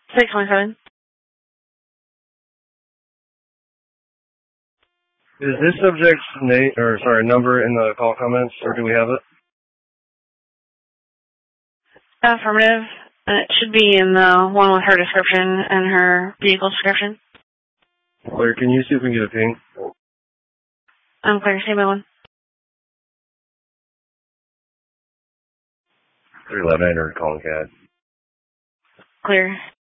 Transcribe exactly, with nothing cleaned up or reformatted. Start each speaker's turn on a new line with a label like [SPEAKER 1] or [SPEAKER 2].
[SPEAKER 1] six twenty-seven.
[SPEAKER 2] Is this subject's name, or sorry, number in the call comments, or do we have it?
[SPEAKER 1] Affirmative. And it should be in the one with her description and her vehicle description.
[SPEAKER 2] Clear, can you see if we can get a ping?
[SPEAKER 1] I'm clear. Say my one.
[SPEAKER 2] three eleven, I heard calling cat.
[SPEAKER 1] Clear.